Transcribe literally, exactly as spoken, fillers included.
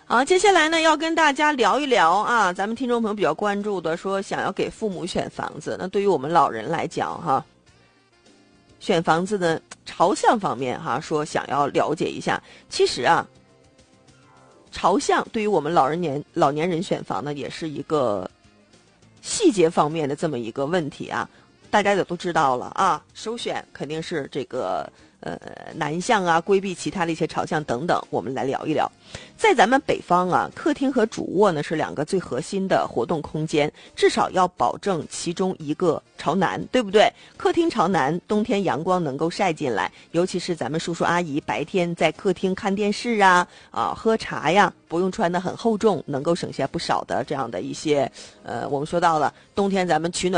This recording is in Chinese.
好，接下来呢要跟大家聊一聊啊，咱们听众朋友比较关注的，说想要给父母选房子，那对于我们老人来讲哈，选房子的朝向方面哈，说想要了解一下。其实啊，朝向对于我们老人年老年人选房呢，也是一个细节方面的这么一个问题啊。大家也都知道了啊，首选肯定是这个呃南向啊，规避其他的一些朝向等等。我们来聊一聊，在咱们北方啊，客厅和主卧呢是两个最核心的活动空间，至少要保证其中一个朝南，对不对？客厅朝南，冬天阳光能够晒进来，尤其是咱们叔叔阿姨白天在客厅看电视啊啊喝茶呀，不用穿得很厚重，能够省下不少的这样的一些呃，我们说到了冬天咱们取暖